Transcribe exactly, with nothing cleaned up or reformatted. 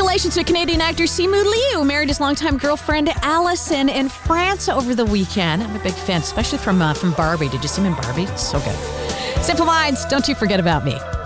Congratulations to Canadian actor Simu Liu, who married his longtime girlfriend Allison in France over the weekend. I'm a big fan, especially from uh, from Barbie. Did you see him in Barbie? It's so good. Simple Minds, don't you forget about me.